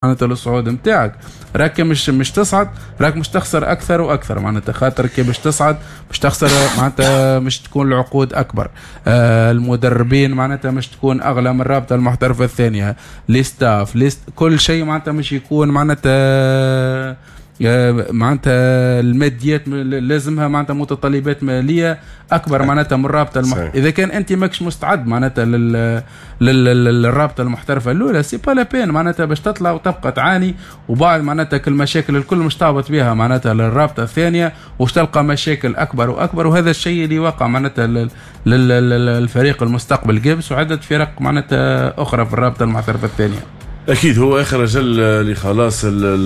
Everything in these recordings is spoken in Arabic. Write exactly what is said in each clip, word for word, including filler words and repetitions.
معناتها للصعود نتاعك، راك مش مش تصعد، راك مش تخسر اكثر واكثر، معناتها خاطر كي باش تصعد مش تخسر، معناتها مش تكون العقود اكبر، آه المدربين معناتها مش تكون اغلى من الرابطه المحترفه الثانيه، لي ستاف ليست كل شيء معناتها مش يكون معناتها معناتها الماديات لازمها معناتها متطلبات ماليه اكبر معناتها من الرابطه المح... اذا كان انت ماكش مستعد معناتها لل... لل... للرابطه المحترفه الاولى سي با لا بين معناتها باش تطلع وتبقى تعاني، وبعد معناتها كل المشاكل الكل مش تهبط بها معناتها للرابطه الثانيه، وش تلقى مشاكل اكبر واكبر. وهذا الشيء اللي وقع معناتها لل... لل... للفريق المستقبل جيبس وعده فرق معناتها اخرى في الرابطه المحترفه الثانيه. اكيد هو اخر رجل لخلاص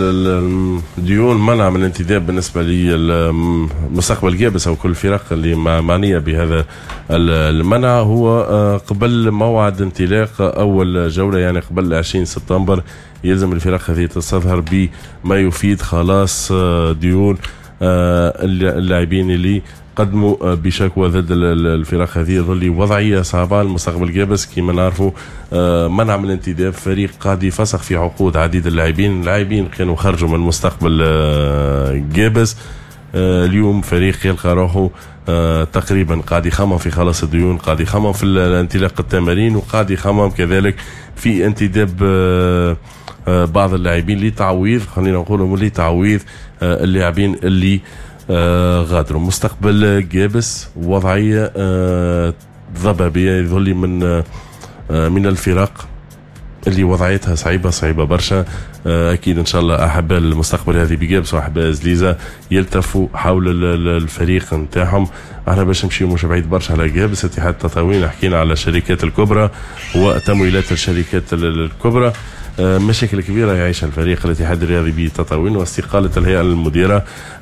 الديون منع من الانتداب بالنسبه لمستقبل جابس او كل الفرق اللي معنيه بهذا المنع، هو قبل موعد انطلاق اول جوله، يعني قبل عشرين سبتمبر يلزم الفرق هذه تستظهر بما يفيد خلاص ديون اللاعبين اللي قدموا بشكوى ضد الفرق هذه ظل وضعيه صعبه. المستقبل جابس كما نعرفوا منع من الانتداب، فريق قاعد يفسخ في عقود عديد اللاعبين، اللاعبين كانوا خرجوا من مستقبل جابس. اليوم فريق يلقى روحه تقريبا قاعد يخمم في خلاص الديون، قاعد يخمم في الانطلاق التمارين، وقاعد يخمم كذلك في انتداب بعض اللاعبين لتعويض، خلينا نقول لتعويض اللاعبين اللي آه غادروا. مستقبل جابس وضعية آه ضبابية، يظل من آه من الفرق اللي وضعيتها صعيبة صعيبة برشا. آه أكيد إن شاء الله أحباء المستقبل هذه بجابس وأحباء زليزة يلتفوا حول الفريق نتاعهم. احنا باش نمشيو مش بعيد برشا على جابس، اتحاد تطاوين حكينا على الشركات الكبرى وتمويلات الشركات الكبرى. مشاكل كبيرة يعيشها الفريق الاتحاد الرياضي بتطاوين، واستقالة الهيئة المديرة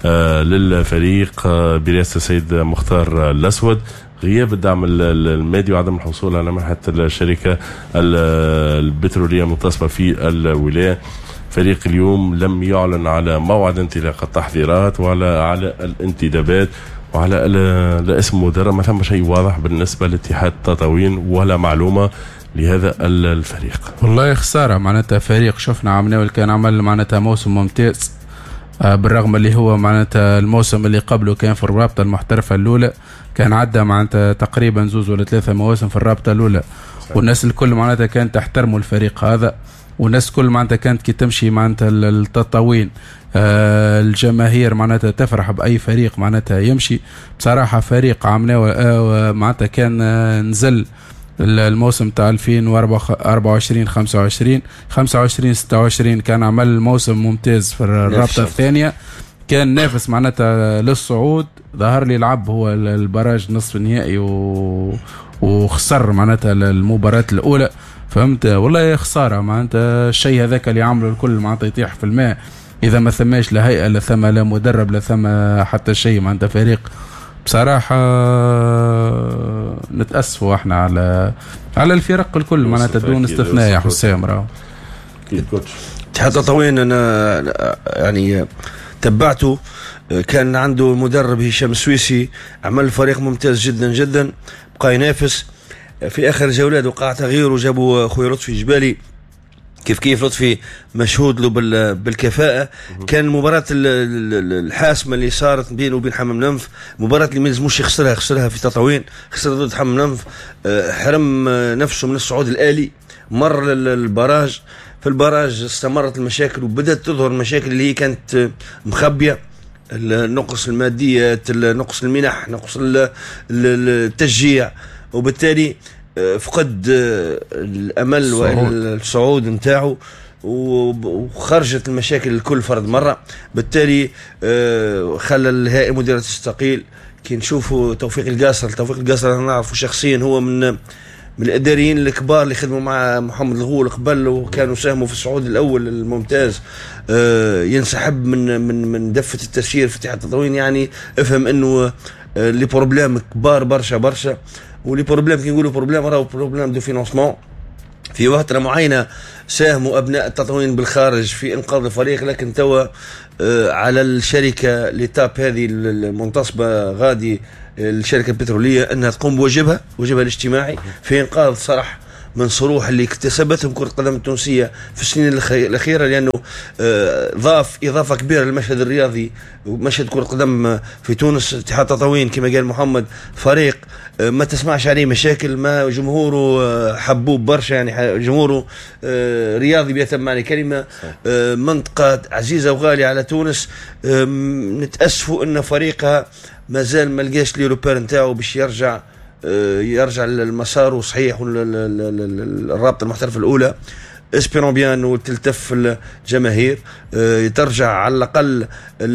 للفريق برئاسة السيد مختار الأسود، غياب الدعم المادي وعدم الحصول على منحة الشركة البترولية المنتصبة في الولاية. فريق اليوم لم يعلن على موعد انطلاق التحضيرات وعلى على الانتدابات وعلى الاسم مدرب، ما ثم شيء واضح بالنسبة لاتحاد تطاوين ولا معلومة لهذا الفريق. والله خسارة معناتها فريق شفنا عمناول كان عمل معناتها موسم ممتاز، بالرغم اللي هو معناتها الموسم اللي قبله كان في الرابطة المحترفة الأولى كان عدى معناتها تقريبا زوز ولا ثلاثة مواسم في الرابطة الأولى، والناس الكل معناتها كانت تحترموا الفريق هذا، والناس الكل معناتها كانت كي تمشي معناتها التطاوين آه الجماهير معناتها تفرح بأي فريق معناتها يمشي. بصراحة فريق عمناول آه معناتها كان آه نزل الموسم تاع ألفين وأربعة وعشرين خمسة وعشرين خمسة وعشرين ستة وعشرين كان عمل موسم ممتاز في الرابطة الثانية، كان نافس معناتها للصعود، ظهر لي لعب هو البراج نصف النهائي و... وخسر معناتها المباراة الأولى، فهمت. والله خسارة معناتها الشيء هذاك اللي عمله الكل معناتها يطيح في الماء إذا ما ثماش لا هيئة لا ثم لا مدرب لا ثم حتى شيء معناتها فريق. بصراحة نتأسفوا احنا على على الفرق الكل معناتها دون استثناء يا حسام. راهو اتحاد تطاوين انا يعني تبعته، كان عنده مدرب هشام السويسي، عمل فريق ممتاز جدا جدا، بقى ينافس. في اخر جولات وقع تغيير وجابوا خويا لطفي جبالي، كيف كيف لطفي مشهود له بالكفاءة. كان المباراة الحاسمة اللي صارت بينه وبين حمام نمف، مباراة اللي ما لازموش يخسرها، خسرها في تطاوين، خسر ضد حمام نمف، حرم نفسه من الصعود الآلي، مر البراج. في البراج استمرت المشاكل وبدأت تظهر المشاكل اللي هي كانت مخبية، النقص الماديات، نقص المنح، نقص التشجيع، وبالتالي فقد الامل والصعود نتاعو، وخرجت المشاكل الكل فرد مره. بالتالي خلى الهيئه المديره تستقيل. كي نشوفوا توفيق القاصر، توفيق القاصر انا نعرفه شخصيا، هو من من الاداريين الكبار اللي خدموا مع محمد الغول قبل وكانوا ساهموا في الصعود الاول الممتاز، ينسحب من من من دفه التسيير في اتحاد التطاوين. يعني افهم انه لي بروبليم كبار برشا برشا، ولي بروبليم كي نقولوا بروبليم راهو بروبليم دو فينانسمون. في فتره معينه ساهموا ابناء التطاوين بالخارج في انقاذ الفريق، لكن توا على الشركه ليتاب هذه المنتصبه غادي الشركه البتروليه انها تقوم بواجبها، واجبها الاجتماعي في انقاذ صرح من صروح اللي اكتسبتهم كرة القدم التونسية في السنين الأخيرة، لأنه ضاف إضافة كبيرة للمشهد الرياضي ومشهد كرة القدم في تونس. اتحاد تطاوين كما قال محمد فريق ما تسمعش عليه مشاكل، ما جمهوره حبوب برشا، يعني جمهوره رياضي بيتم معنى كلمة، منطقة عزيزة وغالية على تونس. نتأسفوا أن فريقها ما زال ما لقاش لي روبير نتاعو باش يرجع يرجع للمسار صحيح الرابطة المحترفة الأولى. اسبيرون بيان انه تلتف الجماهير، ترجع على الأقل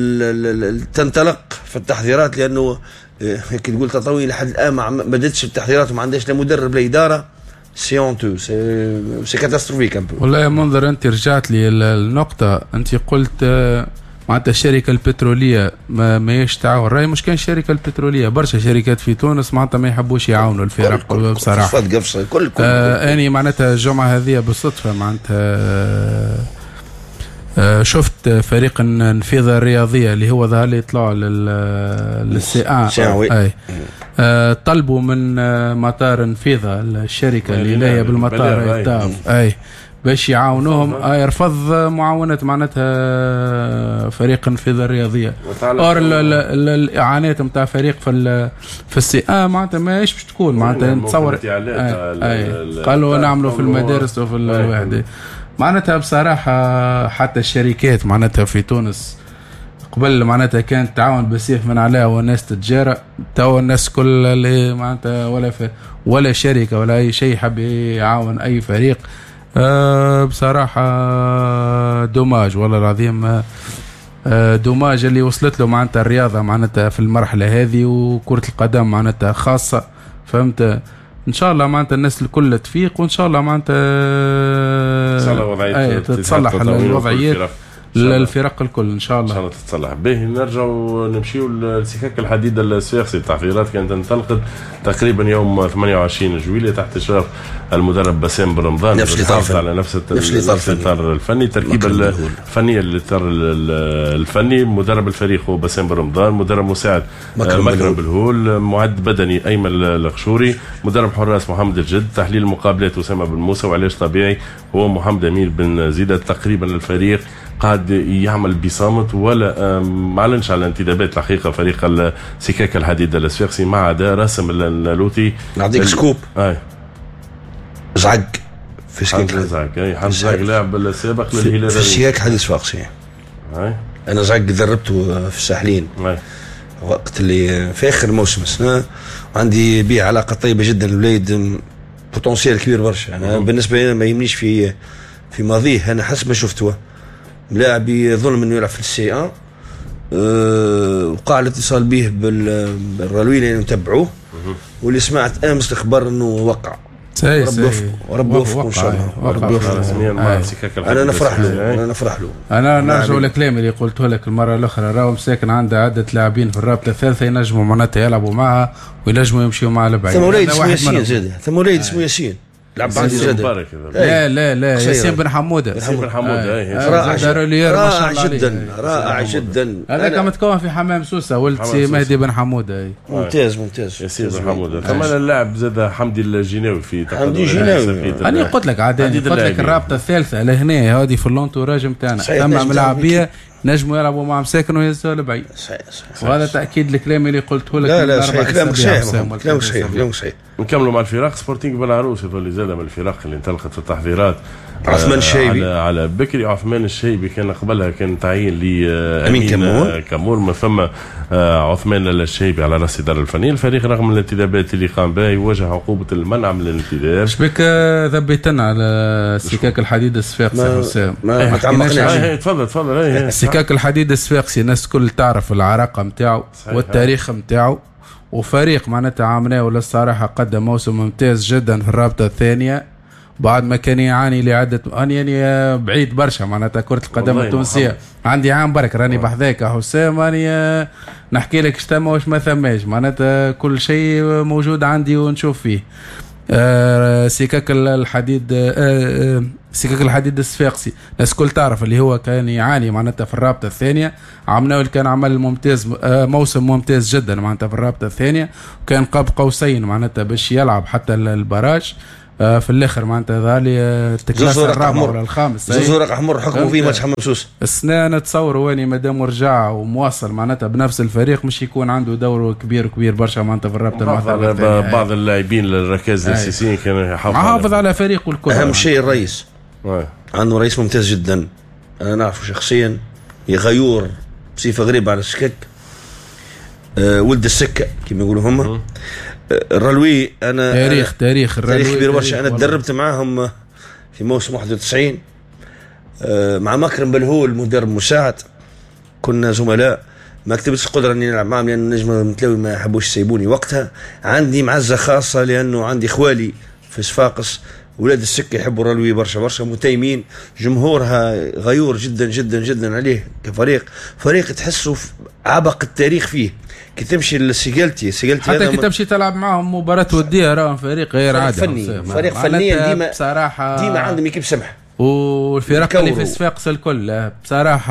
تنطلق في التحضيرات، لأنه هيك تقول تطويل لحد الآن ما بدتش التحضيرات وما عندهاش لا مدرب لا إدارة. سي اونتو سي سي كاتاستروفيك ان بو. والله يا منذر انت رجعت لي النقطة، انت قلت معناتها الشركة البترولية ما ماهيش تعاون. راهي مش كان الشركة البترولية، برشا شركات في تونس معناتها ما يحبوش يعاونوا الفرق بصراحة. كل كل كل آه اني معناتها الجمعة هذه بالصدفة معناتها آه شفت فريق النفيذة الرياضية اللي هو ظهر لي يطلعوا للسي ان اي آه طلبوا من آه مطار نفيذة الشركة اللي هي بالمطار يتاف اي باش يعاونوهم. آه يرفض معاونة معناتها فريق النفيذة الرياضية، اور الاعانات نتاع فريق في في السي ان معناتها ماهيش باش تكون معناتها نتصور. قالوا نعملوا في المدارس وفي الواحد معناتها بصراحة. حتى الشركات معناتها في تونس قبل معناتها كانت تعاون بالسيف من عليها والناس تتجارى، تو الناس كل اللي معناتها ولا ولا شركة ولا أي شيء حب يعاون أي فريق. أه بصراحة دوماج والله العظيم، أه دوماج اللي وصلت له معناتها الرياضة معناتها في المرحلة هذه وكرة القدم معناتها خاصة. فهمت؟ ان شاء الله معناتها الناس الكل تفيق، وان شاء الله معناتها تتصلح الوضعيات للفرق الكل ان شاء الله. ان شاء الله تتصلح. به نرجعوا نمشيو لسكاك الحديد الصفاقسي. التحضيرات كانت انطلقت تقريبا يوم ثمانية وعشرين جويلية تحت اشراف المدرب بسام بن رمضان، نفس اللي على نفس الاطار الفني، التركيبه الفنيه للاطار الفني. مدرب الفريق هو بسام بن رمضان، مدرب مساعد مكرم بالهول، معد بدني ايمن الغشوري، مدرب حراس محمد الجد، تحليل المقابلات اسامه بن موسى، وعلاج طبيعي هو محمد امين بن زيدة. تقريبا الفريق قاعد يعمل بصامت ولا ما اعلنش على انتدابات الحقيقه فريق سكاك الحديد الصفاقسي، ما عدا راسم النالوتي. نعطيك سكوب. اي زعق في سكاك زعق. اي حمزه لاعب السابق للهلال في سكاك حديد صفاقسي. اي انا زعق دربته في الساحلين اي وقت اللي في اخر موسم السنه، عندي بيه علاقه طيبه جدا. الوليد بوتنسيال كبير برشا. انا بالنسبه لي ما يهمنيش في في ماضيه، انا حسب ما شفته لاعب يظن انه يلعب في السي ان. أه وقع الاتصال به بالرالوي اللي نتبعوه، واللي سمعت امس الاخبار انه وقع. سي سي رب يوفقه ان شاء الله. رب يوفقه. انا نفرح له انا نفرح له انا نرجع لكلامي اللي قلته لك المره الاخرى. راهو مساكن عنده عده لاعبين في الرابطه الثالثه ينجموا معناتها يلعبوا معها وينجموا يمشيوا معها لبعيد. ثم وليد اسمه ياسين زاد، ثم وليد اسمه ياسين لعب عندي زاد. لا لا لا ياسين بن حموده. ياسين بن حموده رائع جدا رائع جدا. هذاك متكون في حمام سوسه، ولد سي مهدي بن حموده. ممتاز ممتاز. ياسين بن حموده. ثم اللاعب زاد حمدي الجناوي في حمدي الجناوي. انا قلت لك عاد قلت لك الرابطه الثالثه لهنا هذه في اللونتوراج نتاعنا ثم ملاعبيه نجموا يلعبوا مع مساكن ويهزوا لبعيد. وهذا تاكيد الكلام اللي قلته لك. لا لا صحيح كلامك صحيح كلامك صحيح كلامك صحيح. نكملوا مع الفرق. سبورتينغ بالعروس يظل زاد من الفرق اللي انطلقت في التحضيرات. عثمان الشيبي على, على بكري. عثمان الشيبي كان قبلها كان تعيين لامين كمون كمون من ثم عثمان الشيبي على راس الاداره الفنيه. الفريق رغم الانتدابات اللي قام بها يواجه عقوبه المنع من الانتداب. شبيك ذبيتنا على سكاك الحديد الصفاقسي حسام؟ ما تعمقناش. تفضل تفضل. سكاك الحديد الصفاقسي الناس الكل تعرف العراقه نتاعو والتاريخ نتاعو، وفريق معناتها عامناه ولا الصراحه قدم موسم ممتاز جدا في الرابطه الثانيه بعد ما كان يعاني لعده اني يعني بعيد برشا معناتها كره القدم التونسيه. عندي عام برك راني بحذاك حسام، راني نحكي لك شتما واش ما ثماش معناتها كل شيء موجود عندي ونشوف فيه. آه سكاك الحديد آه آه سكاك الحديد الصفاقسي الناس كل تعرف اللي هو كان يعاني معناتها في الرابطه الثانيه. عمناول كان عمل ممتاز آه موسم ممتاز جدا معناتها في الرابطه الثانيه، وكان قاب قوسين معناتها باش يلعب حتى البراج. آه في الاخر معناتها ظهرلي التكلاس الرابع ولا الخامس زوز ورق احمر حكموا فيه ماتش حمام سوس. السنه نتصور واني مادام رجع ومواصل معناتها بنفس الفريق مش يكون عنده دور كبير كبير برشا معناتها في الرابطه المحترفه. بعض اللاعبين الركائز الاساسيين كانوا يحافظ على فريقه الكل. اهم شيء الرئيس عنده رئيس ممتاز جدا، انا نعرفه شخصيا، غيور بصفه غريبه على السكك، أه ولد السكه كما يقولوا هم. الرلوي انا تاريخ تاريخ الرلوي تاريخ كبير برشا. انا تدربت معاهم في موسم واحد وتسعين مع مكرم بلهول مدرب مساعد، كنا زملاء. ما كتبتش القدره اني نلعب معهم لان النجم متلاوي ما يحبوش يسيبوني وقتها. عندي معزه خاصه لانه عندي خوالي في صفاقس ولاد السكه يحبوا الرلوي برشا برشا، متيمين، جمهورها غيور جدا جدا جدا عليه كفريق. فريق تحسه عبق التاريخ فيه كي تمشي لسيجلتي سيجلتي حتى كي تمشي تلعب معهم مباراة ودية راهم فريق غير عادي، فني فريق فنيا ديما بصراحة ديما عندهم يكيب سمح. والفرق اللي في صفاقس الكل بصراحة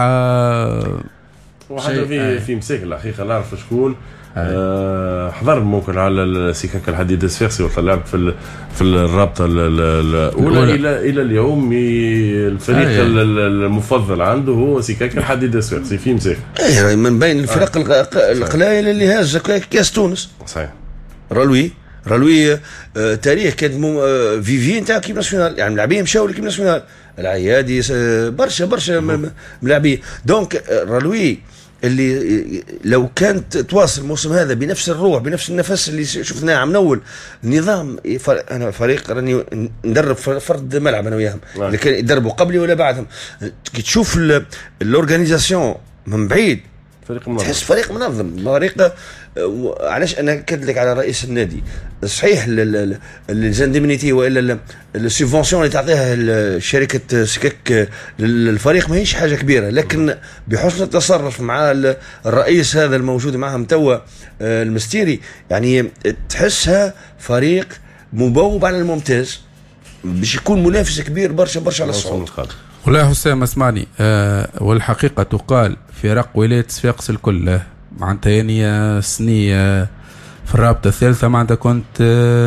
وحتى في في مساك الحقيقة نعرف شكون أه حضر ممكن على السكك الحديد الصفاقسي وطلع في في الرابطه الاولى الى الى اليوم. الفريق أيه. المفضل عنده هو سكك الحديد الصفاقسي في مساك. ايه من بين الفرق أه. القلائل اللي هاز كاس تونس. صحيح. رلوي رلوي آه تاريخ كان آه فيفي نتاع كيب ناسيونال، يعني ملاعبين مشاو لكيب ناسيونال، العيادي آه برشا برشا ملاعبين. دونك رلوي اللي لو كانت تواصل الموسم هذا بنفس الروح بنفس النفس اللي شفناه عم نول النظام. انا فريق راني ندرب فرد ملعب انا وياهم اللي كانوا يدربوا قبلي ولا بعدهم، كي تشوف الاورغانيزاسيون من بعيد فريق منظم. تحس فريق منظم فريق. علاش انا كنت لك على رئيس النادي صحيح الزندمنيتي والا السيفونسيون اللي تعطيها شركه سكك للفريق ما هيش حاجه كبيره، لكن بحسن التصرف مع الرئيس هذا الموجود معهم توا المستيري يعني تحسها فريق مبوب على الممتاز باش يكون منافس كبير برشا برشا على الصعود. والله حسام اسمعني أه والحقيقه تقال فرق ولايه صفاقس الكل معناتها يعني سنية في الرابطة الثالثة معناتها كنت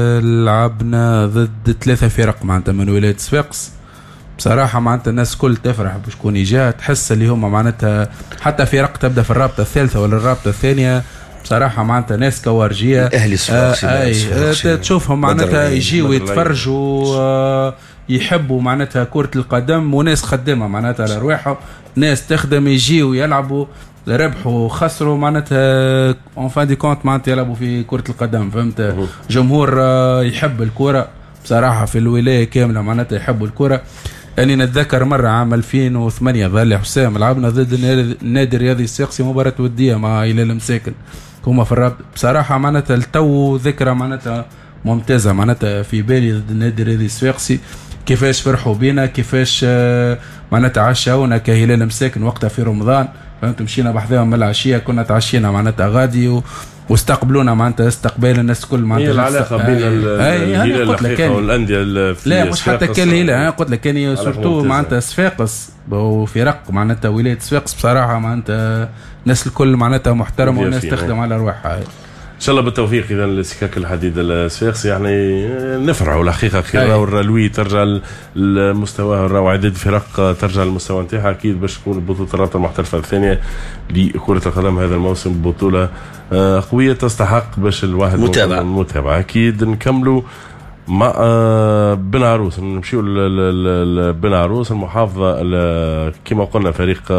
لعبنا ضد ثلاثة فرق معناتها من ولاية صفاقس. بصراحة معناتها الناس كل تفرح بشكون يجا، تحس اللي هما معناتها حتى فرق تبدأ في الرابطة الثالثة ولا الرابطة الثانية بصراحة معناتها ناس كوارجية أهلي صفاقس. آه أي تشوفهم معناتها يجيوا يتفرجوا آه يحبوا معناتها كرة القدم، وناس خدمة معناتها لأرواحهم، ناس تخدم يجيوا يلعبوا ربحوا خسروا معناتها اون فان دي كونت معناتها يلعبوا في كرة القدم. فهمت؟ جمهور يحب الكرة بصراحة في الولاية كاملة معناتها يحبوا الكرة. أني نتذكر مرة عام ألفين وثمانية ظل حسام لعبنا ضد النادي الرياضي الصفاقسي مباراة ودية مع هلال مساكن هما في الرابطة. بصراحة معناتها التو ذكرى معناتها ممتازة معناتها في بالي ضد النادي الرياضي الصفاقسي، كيفاش فرحوا بينا، كيفاش معناتها عشاونا كهلال مساكن وقتها في رمضان. فهمت؟ مشينا بحذاهم من العشيه كنا تعشينا معناتها غادي و... واستقبلونا معناتها استقبال الناس كل معناتها هي العلاقه بين الهلال الحقيقه والانديه لا مش حتى كان الهلال انا قلت لك كان سورتو معناتها صفاقس وفرق معناتها ولايه صفاقس بصراحه معناتها الناس الكل معناتها محترمه والناس تخدم على ارواحها. ان شاء الله بالتوفيق اذا لسكاك الحديد الصفاقسي يعني نفرحوا الحقيقه خير والرلوي ترجع لمستواه الروعي عدد فرق ترجع للمستوى نتاعها اكيد باش تكون بطوله الرابطه المحترفه الثانيه لكره القدم هذا الموسم بطوله قويه تستحق باش الواحد متابعه متابعه اكيد. نكملوا مع بن عروس نمشيو لبن عروس المحافظه كما قلنا فريق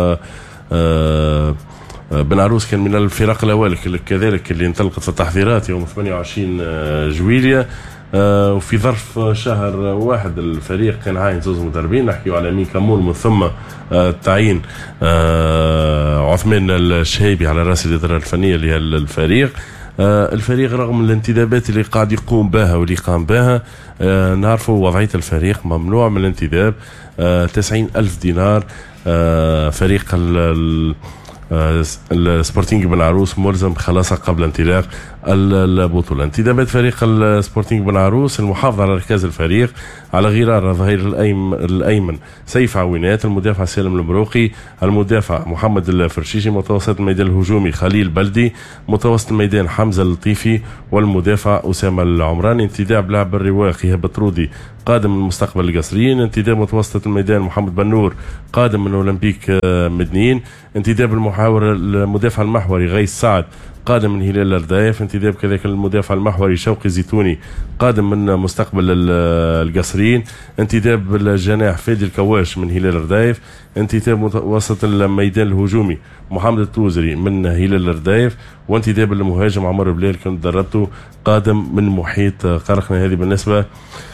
بن عروس كان من الفرق الاوائل كذلك اللي انطلقت في التحضيرات يوم ثمانية وعشرين جويلية وفي ظرف شهر واحد الفريق كان عاين زوز مدربين نحكيو على مين كمون من ثم تعيين عثمان الشهيبي على راس الاداره الفنيه للفريق. الفريق رغم الانتدابات اللي قاعد يقوم بها واللي قام بها نعرفوا وضعيه الفريق ممنوع من الانتداب تسعين ألف دينار. فريق السبورتينغ بن عروس ملزم بخلاصها قبل انطلاق البطولة. انتدابات فريق السبورتينغ بن عروس المحافظة على ركاز الفريق على غرار الظهير الأيمن سيف عوينات، المدافع سالم المروقي، المدافع محمد الفرشيشي، متوسط الميدان الهجومي خليل بلدي، متوسط الميدان حمزة اللطيفي، والمدافع أسامة العمراني. انتداب لاعب الرواقي بطرودي قادم من مستقبل القصريين. انتداب متوسط الميدان محمد بنور قادم من أولمبيك مدنيين. انتداب المحاور المدافع المحوري غيث سعد قادم من هلال الردايف. انتداب كذلك المدافع المحوري شوقي زيتوني قادم من مستقبل القصريين. انتداب الجناح فادي الكواش من هلال الردايف. انتداب وسط الميدان الهجومي محمد التوزري من هلال الردايف. وانتداب المهاجم عمر بلال كنت دربته قادم من محيط قرقنا. هذه بالنسبة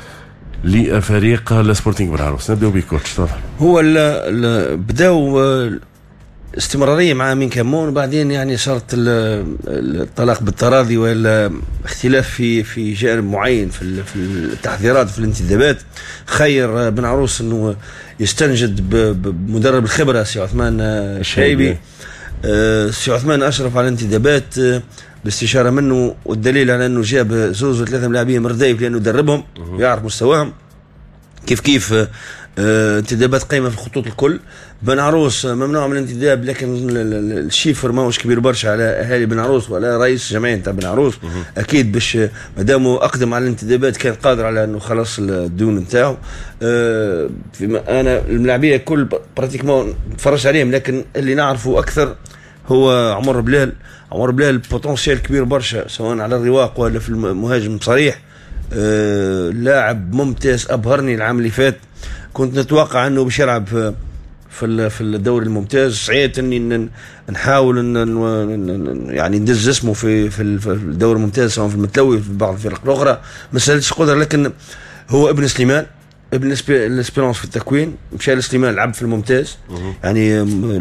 لفريق السبورتينغ بن عروس. نبدأ بكوتش تفضل. هو بداو استمرارية مع أمين كمون، وبعدين يعني صارت الطلاق بالتراضي ولا اختلاف في في جانب معين في في التحذيرات في الانتدابات. خير بن عروس انه يستنجد بمدرب الخبرة سي عثمان الشايبي. سي عثمان اشرف على الانتدابات باستشارة منه، والدليل على انه جاب زوز وثلاثة ملاعبين من ردايف لانه دربهم ويعرف مستواهم. كيف كيف انتدابات قيمة في الخطوط الكل. بن عروس ممنوع من الانتداب، لكن الشيفر ماهوش كبير برشا على اهالي بن عروس ولا رئيس جمعيه تاع بن عروس. اكيد باش مادامو اقدم على الانتدابات كان قادر على انه خلص الديون نتاعو. أه انا الملاعبيه كل براتيكمون نتفرج عليهم، لكن اللي نعرفه اكثر هو عمر بلال. عمر بلال بوتنسيال كبير برشا سواء على الرواق ولا في المهاجم صريح. أه لاعب ممتاز ابهرني العام اللي فات. كنت نتوقع انه باش يلعب في في في الدوري الممتاز. سعيت اني نحاول ان يعني ندز اسمه في في الدوري الممتاز سواء في المتلوي في بعض الفرق الاخرى. ما سالتش قدره، لكن هو ابن سليمان، ابن الاسبيرونس في التكوين، مشى لسليمان لعب في الممتاز. يعني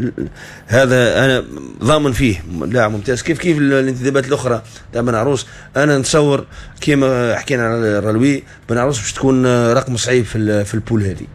هذا انا ضامن فيه لاعب ممتاز. كيف كيف الانتدابات الاخرى تاع بن عروس انا نتصور كيما حكينا على الرلوي بن عروس باش تكون رقم صعيب في في البول هذه.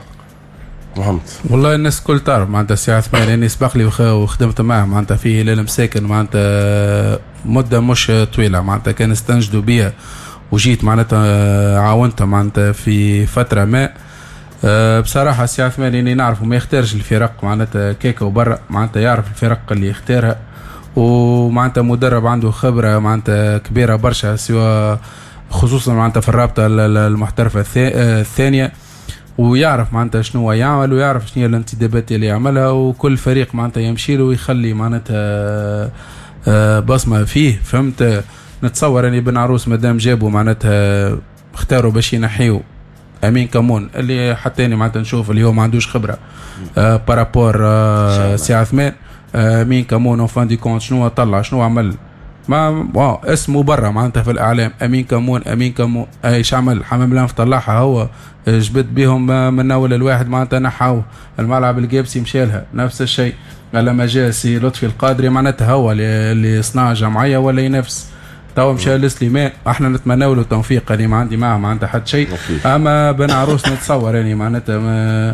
محمد والله الناس كل تعرف معناتها سي عثمان، يعني سبق لي وخدمت معه معناتها في هلال مساكن معناتها مده مش طويله، معناتها كان استنجدوا بيها وجيت معناتها عاونته معناتها في فتره ما. أه بصراحه سي عثمان يعني نعرفه ما يختارش الفرق معناتها كيكه وبرا، معناتها يعرف الفرق اللي يختارها، ومعناتها مدرب عنده خبره معناتها كبيره برشا، سواء خصوصا معناتها في الرابطه المحترفه الثانيه، ويعرف معناتها شنو يعمل ويعرف شنو الانتدابات اللي يعملها، وكل فريق معناتها يمشي له ويخلي معناتها بصمه فيه. فهمت؟ نتصور اني بن عروس مادام جابوا معناتها اختاروا باش ينحيوا امين كمون اللي حتى اني معناتها نشوف اللي هو ما عندوش خبره آه بارابور آه سي عثمان. آه امين كمون اون فان دي كونت شنو طلع شنو عمل؟ ما واو اسمه برا معناتها في الاعلام امين كمون امين كمون ايش عمل؟ حمام لانف طلعها هو جبت بهم من اول الواحد معناتها نحاو الملعب القابسي مشالها نفس الشيء. لما جاء سي لطفي القادري معناتها هو اللي صنع جمعيه ولا ينافس. تو مشى لسليمان، احنا نتمنى له التوفيق، يعني ما عندي معه معناتها حد شيء. اما بن عروس نتصور يعني معناتها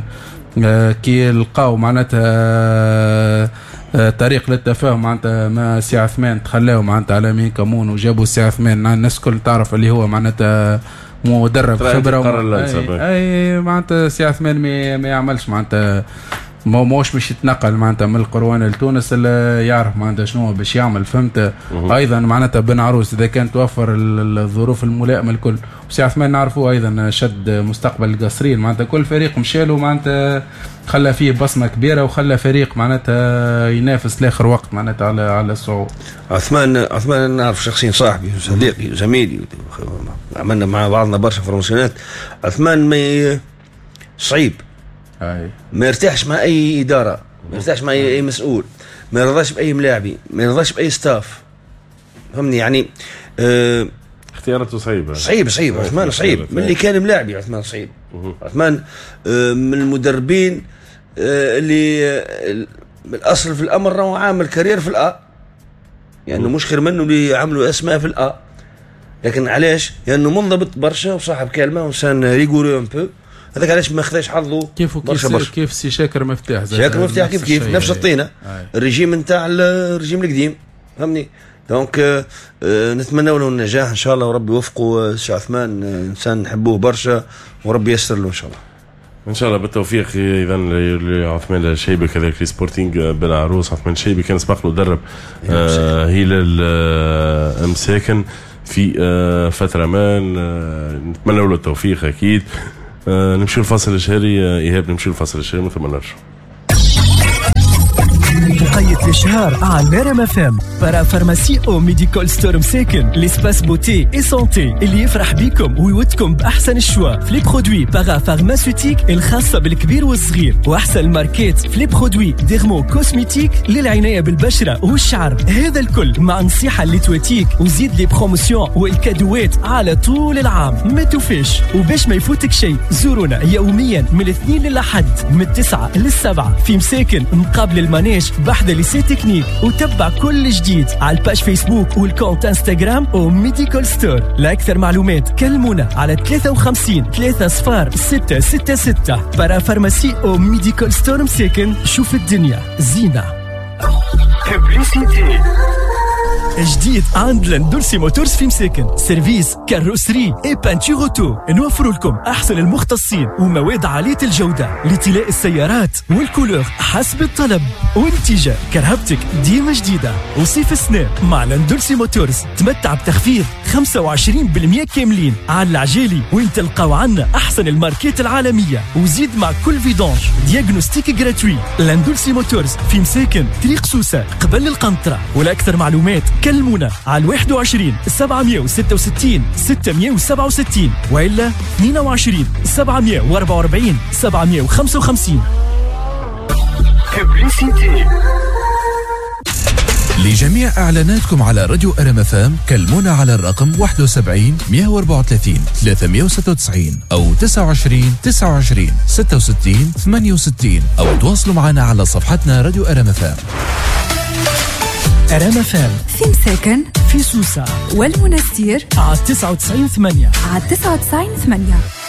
كي لقاو معناتها طريق للتفاهم معناتها ما سي عثمان تخلاو معناتها على مين كمون وجابوا سي عثمان. الناس كل تعرف اللي هو معناتها مدرب خبره اي, أي معناتها سي عثمان ما يعملش معناتها موش مش يتنقل معناتها من القروان لتونس الا يعرف معناتها شنو باش يعمل. فهمت؟ ايضا معناتها بن عروس اذا كان توفر الظروف الملائمه الكل، وسي عثمان نعرفوه ايضا شد مستقبل القصرين معناتها كل فريق مشاله معناتها خلى فيه بصمه كبيره وخلى فريق معناتها ينافس لاخر وقت معناتها على على الصعود. عثمان عثمان نعرف شخصيا صاحبي وصديقي وزميلي، عملنا مع بعضنا برشا فورماسيونات. عثمان ما صعيب، أي. ما يرتاحش مع اي اداره، ما يرتاحش مع اي مسؤول، ما يرضاش باي ملاعبي، ما يرضاش باي ستاف. فهمني يعني اه اختياراته صعيبه صعيب صعيب عثمان صعيب من اللي كان ملاعبي. عثمان صعيب. عثمان اه من المدربين اه اللي اه بالاصل في الامر راهو عامل كارير في الأ، يعني مش خير منه اللي عملوا اسماء في الأ، لكن علاش؟ لانه يعني منضبط برشا وصاحب كلمه وانسان ريغوري ان بو. هذاك علاش ما خذاش حظه كيف كيف كيف سي شاكر مفتاح شاكر مفتاح كيف كيف نفس الطينه الرجيم نتاع الرجيم القديم فهمني. دونك آه آه نتمنى له النجاح ان شاء الله وربي يوفقه. سي عثمان آه انسان نحبوه برشا وربي ييسر له ان شاء الله ان شاء الله بالتوفيق. اذا لعثمان الشيبي كذلك في سبورتينغ بالعروس. عثمان الشيبي كان سبق له درب آه هلال آه مساكن في آه فتره ما. آه نتمنى له التوفيق اكيد. آه نمشي الفاصل الشهري. آه ايهاب نمشي الفاصل الشهري ثم نرجع. مقيد الشهر على رام اف ام برا فارماسي او ميديكال ستور مساكن ليسباس بوتي اي سونتي اللي يفرح بيكم ويودكم باحسن الشوا في لي برودوي بارا فارماسيوتيك الخاصه بالكبير والصغير واحسن الماركات في لي برودوي ديرمو كوسميتيك للعنايه بالبشره والشعر. هذا الكل مع نصيحه اللي تواتيك وزيد لي بروموسيون والكادوات على طول العام. ما توفيش وباش ما يفوتك شيء زورونا يوميا من الاثنين للاحد من التسعه للسبعه في مساكن مقابل المانيش بحذا ليسي تكنيك. وتبع كل جديد على الباج فيسبوك والكونت انستغرام او ميديكال ستور. لاكثر معلومات كلمونا على ثلاثة وخمسين ثلاثة صفار ستة ستة ستة. برا فارماسي او ميديكال ستور مساكن. شوف الدنيا زينة. ببليسيتي جديد عند لاندولسي موتورز في مساكن. سيرفيس كاروسري اي بانتور اوتو. نوفر لكم احسن المختصين ومواد عاليه الجوده لطلاء السيارات والكولور حسب الطلب. وانتجاه كرهبتك ديما جديده. وصيف السنة مع لاندولسي موتورز تمتع بتخفيض خمسة وعشرين بالمئة كاملين على العجالي وين تلقاو عنا احسن الماركات العالميه. وزيد مع كل فيدونج دياغنوستيك جراتوي. لاندولسي موتورز في مساكن طريق سوسه قبل القنطره. ولاكثر معلومات كلمونا على واحد وعشرين سبعمئة وستة وستين ستمئة وسبعة وستين وإلا اثنين وعشرين سبعمئة وأربعة وأربعين سبعمئة وخمسة وخمسين. ببليسيتي لجميع إعلاناتكم على راديو أرام اف ام كلمونا على الرقم واحد وسبعين مئة وأربعة وثلاثين ثلاثمئة وستة وتسعين أو تسعة وعشرين تسعة وعشرين ستة وستين ثمانية وستين أو تواصلوا معنا على صفحتنا راديو أرام اف ام. أرام اف ام في مساكن في سوسة والمنستير على تسعة وتسعين ثمانية على تسعة وتسعين ثمانية.